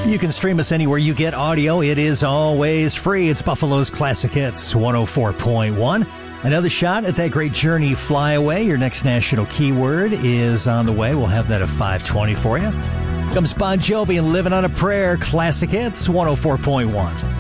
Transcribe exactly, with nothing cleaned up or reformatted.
You can stream us anywhere you get audio. It is always free. It's Buffalo's Classic Hits one oh four point one. Another shot at that great Journey Flyaway. Your next national keyword is on the way. We'll have that at five twenty for you. Comes Bon Jovi and Living on a Prayer. Classic Hits one oh four point one.